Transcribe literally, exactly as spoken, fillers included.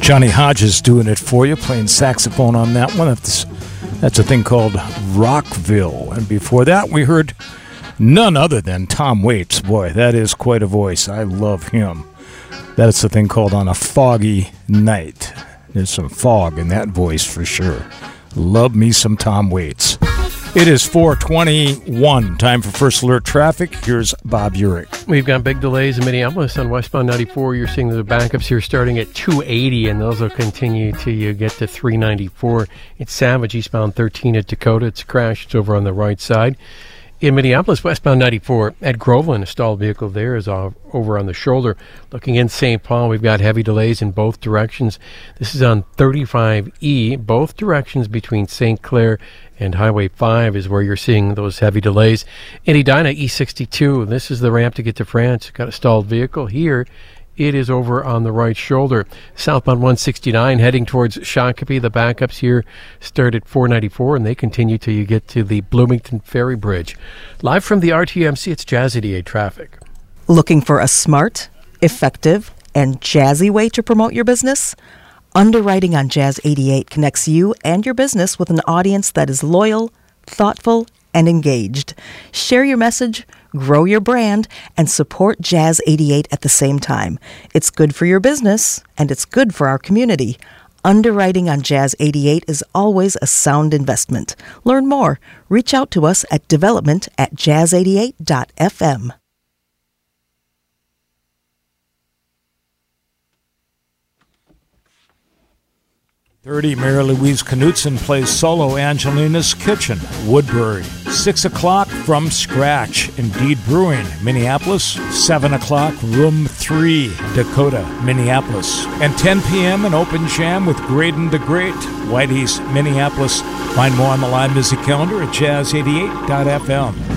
Johnny Hodges doing it for you, playing saxophone on that one. That's, that's a thing called Rockville. And before that, we heard none other than Tom Waits. Boy, that is quite a voice. I love him. That's the thing called On a Foggy Night. There's some fog in that voice for sure. Love me some Tom Waits. It is four twenty-one. Time for First Alert Traffic. Here's Bob Urich. We've got big delays in Minneapolis on westbound ninety-four. You're seeing the backups here starting at two eighty, and those will continue till you get to three ninety-four. It's Savage, eastbound thirteen at Dakota. It's crashed. It's over on the right side. In Minneapolis, westbound ninety-four at Groveland, a stalled vehicle there is off, over on the shoulder. Looking in Saint Paul, we've got heavy delays in both directions. This is on thirty-five E. Both directions between Saint Clair and Highway five is where you're seeing those heavy delays. In Edina, E sixty-two, this is the ramp to get to France. Got a stalled vehicle here. It is over on the right shoulder. Southbound one sixty-nine heading towards Shakopee. The backups here start at four ninety-four, and they continue till you get to the Bloomington Ferry Bridge. Live from the R T M C, it's Jazz eighty-eight Traffic. Looking for a smart, effective, and jazzy way to promote your business? Underwriting on Jazz eighty-eight connects you and your business with an audience that is loyal, thoughtful, and engaged. Share your message, grow your brand, and support Jazz eighty-eight at the same time. It's good for your business, and it's good for our community. Underwriting on Jazz eighty-eight is always a sound investment. Learn more. Reach out to us at development at jazz eighty-eight dot f m. thirty, Mary Louise Knutson plays solo Angelina's Kitchen, Woodbury. six o'clock, From Scratch, Indeed Brewing, Minneapolis. seven o'clock, Room three, Dakota, Minneapolis. And ten p.m., an open jam with Graydon the Great, Whitey's, Minneapolis. Find more on the live music calendar at jazz eighty-eight dot f m.